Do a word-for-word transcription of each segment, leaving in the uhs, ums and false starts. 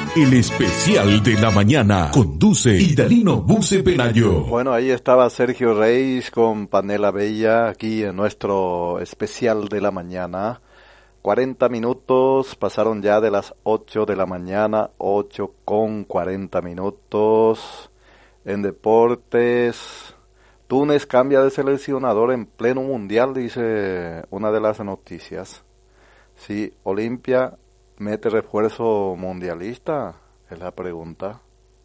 el especial de la mañana. Conduce Idalino Buce Pelayo. Bueno, ahí estaba Sergio Reyes con Panela Bella aquí en nuestro especial de la mañana. cuarenta minutos, pasaron ya de las ocho de la mañana, ocho con cuarenta minutos. En deportes, Túnez cambia de seleccionador en pleno mundial, dice una de las noticias. Sí, Olimpia mete refuerzo mundialista, es la pregunta.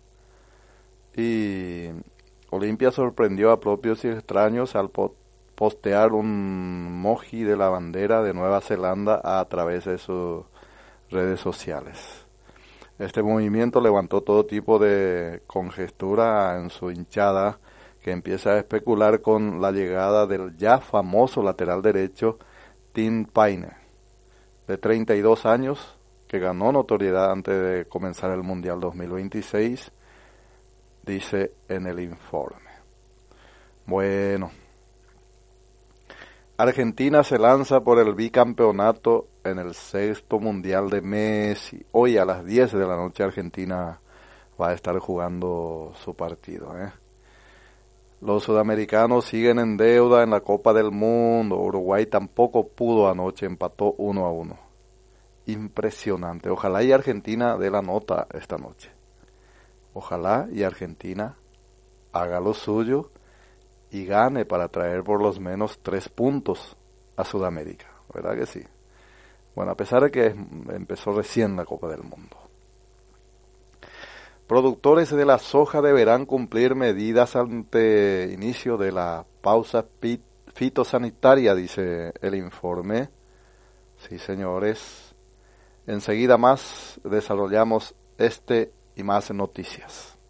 Y Olimpia sorprendió a propios y extraños al postear un emoji de la bandera de Nueva Zelanda a través de sus redes sociales. Este movimiento levantó todo tipo de conjetura en su hinchada, que empieza a especular con la llegada del ya famoso lateral derecho Tim Payne, de treinta y dos años, que ganó notoriedad antes de comenzar el Mundial dos mil veintiséis, dice en el informe. Bueno, Argentina se lanza por el bicampeonato en el sexto Mundial de Messi. Hoy a las diez de la noche Argentina va a estar jugando su partido, ¿eh? Los sudamericanos siguen en deuda en la Copa del Mundo. Uruguay tampoco pudo anoche, empató uno a uno. Impresionante. Ojalá y Argentina dé la nota esta noche. Ojalá y Argentina haga lo suyo y gane para traer por lo menos tres puntos a Sudamérica. ¿Verdad que sí? Bueno, a pesar de que empezó recién la Copa del Mundo. Productores de la soja deberán cumplir medidas ante inicio de la pausa fitosanitaria, dice el informe. Sí, señores. Enseguida más desarrollamos este y más noticias.